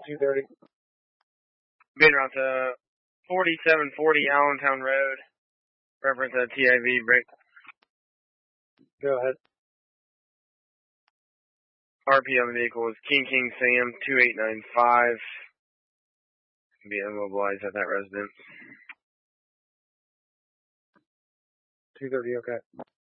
230. Being route to 4740 Allentown Road. Reference TIV break. Go ahead. RP on the vehicle is King Sam 2895. Be immobilized at that residence. 230, okay.